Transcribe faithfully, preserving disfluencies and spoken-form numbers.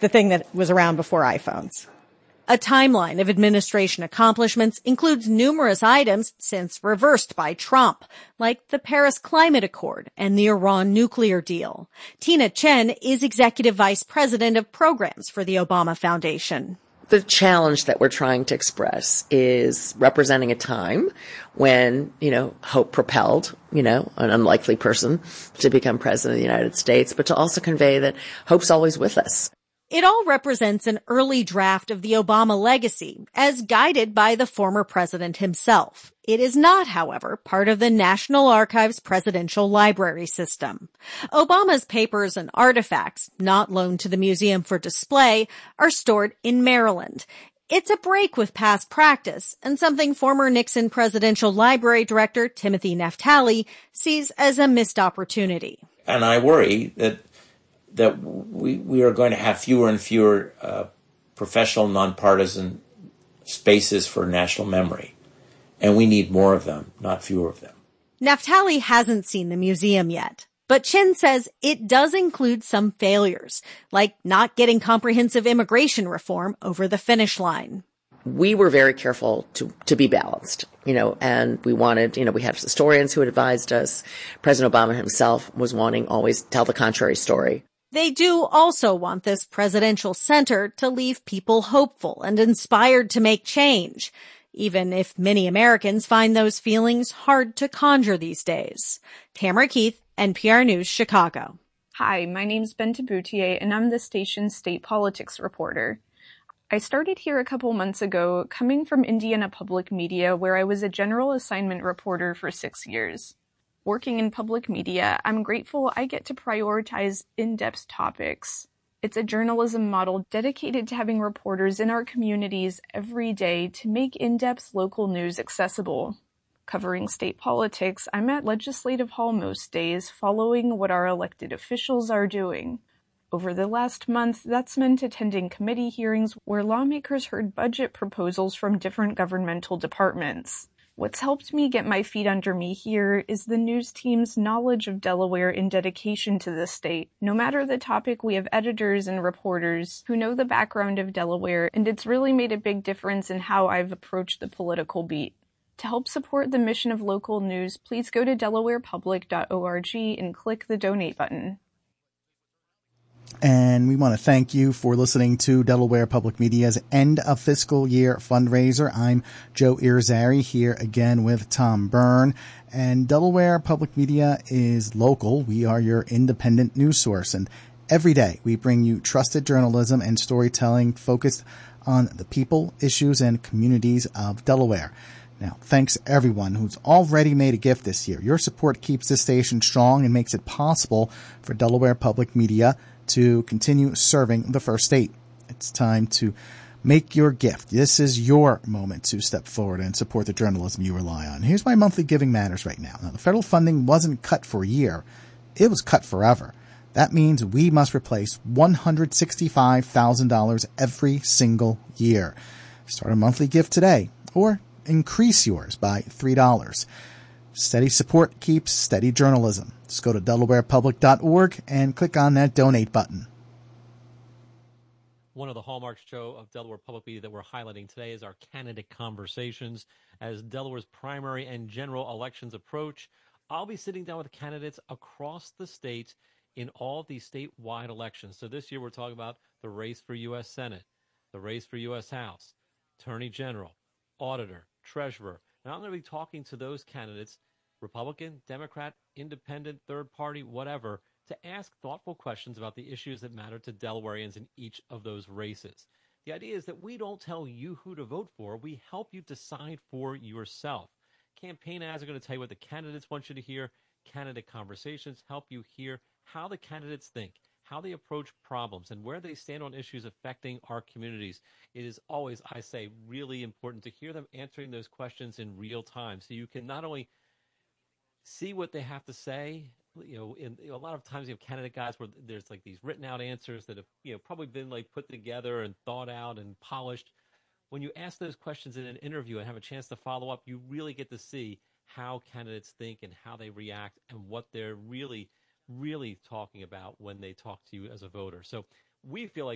the thing that was around before iPhones. A timeline of administration accomplishments includes numerous items since reversed by Trump, like the Paris Climate Accord and the Iran nuclear deal. Tina Chen is Executive Vice President of Programs for the Obama Foundation. The challenge that we're trying to express is representing a time when, you know, hope propelled, you know, an unlikely person to become president of the United States, but to also convey that hope's always with us. It all represents an early draft of the Obama legacy, as guided by the former president himself. It is not, however, part of the National Archives Presidential Library System. Obama's papers and artifacts, not loaned to the museum for display, are stored in Maryland. It's a break with past practice, and something former Nixon Presidential Library Director Timothy Naftali sees as a missed opportunity. And I worry that that we, we are going to have fewer and fewer uh, professional, nonpartisan spaces for national memory. And we need more of them, not fewer of them. Naftali hasn't seen the museum yet, but Chen says it does include some failures, like not getting comprehensive immigration reform over the finish line. We were very careful to, to be balanced, you know, and we wanted, you know, we had historians who had advised us. President Obama himself was wanting always to tell the contrary story. They do also want this presidential center to leave people hopeful and inspired to make change, even if many Americans find those feelings hard to conjure these days. Tamara Keith, N P R News, Chicago. Hi, my name's Bente Boutier, and I'm the station's state politics reporter. I started here a couple months ago, coming from Indiana Public Media, where I was a general assignment reporter for six years. Working in public media, I'm grateful I get to prioritize in-depth topics. It's a journalism model dedicated to having reporters in our communities every day to make in-depth local news accessible. Covering state politics, I'm at Legislative Hall most days, following what our elected officials are doing. Over the last month, that's meant attending committee hearings where lawmakers heard budget proposals from different governmental departments. What's helped me get my feet under me here is the news team's knowledge of Delaware and dedication to the state. No matter the topic, we have editors and reporters who know the background of Delaware, and it's really made a big difference in how I've approached the political beat. To help support the mission of local news, please go to delaware public dot org and click the donate button. And we want to thank you for listening to Delaware Public Media's end of fiscal year fundraiser. I'm Joe Irizarry here again with Tom Byrne. And Delaware Public Media is local. We are your independent news source. And every day we bring you trusted journalism and storytelling focused on the people, issues, and communities of Delaware. Now, thanks everyone who's already made a gift this year. Your support keeps this station strong and makes it possible for Delaware Public Media to continue serving the first state. It's time to make your gift. This is your moment to step forward and support the journalism you rely on. Here's why monthly giving matters right now. Now, the federal funding wasn't cut for a year. It was cut forever. That means we must replace one hundred sixty-five thousand dollars every single year. Start a monthly gift today or increase yours by three dollars. Steady support keeps steady journalism. Just go to delaware public dot org and click on that donate button. One of the hallmarks, Joe, of Delaware Public Media that we're highlighting today is our candidate conversations. As Delaware's primary and general elections approach, I'll be sitting down with candidates across the state in all of these statewide elections. So this year we're talking about the race for U S Senate, the race for U S House, Attorney General, Auditor, Treasurer. And I'm going to be talking to those candidates, Republican, Democrat, Independent, third party, whatever, to ask thoughtful questions about the issues that matter to Delawareans in each of those races. The idea is that we don't tell you who to vote for. We help you decide for yourself. Campaign ads are going to tell you what the candidates want you to hear. Candidate conversations help you hear how the candidates think, how they approach problems, and where they stand on issues affecting our communities. It is always, I say, really important to hear them answering those questions in real time so you can not only see what they have to say. You know, in, you know, a lot of times you have candidate guides where there's like these written out answers that have, you know, probably been like put together and thought out and polished. When you ask those questions in an interview and have a chance to follow up, you really get to see how candidates think and how they react and what they're really, really talking about when they talk to you as a voter. So we feel like